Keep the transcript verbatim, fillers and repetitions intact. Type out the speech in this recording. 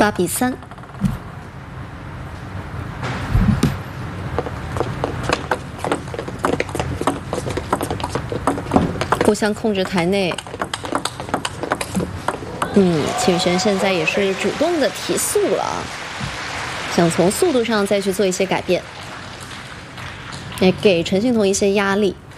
八比三。互相控制台内。嗯，秦宇轩现在也是主动的提速了，想从速度上再去做一些改变，也给陈幸同一些压力。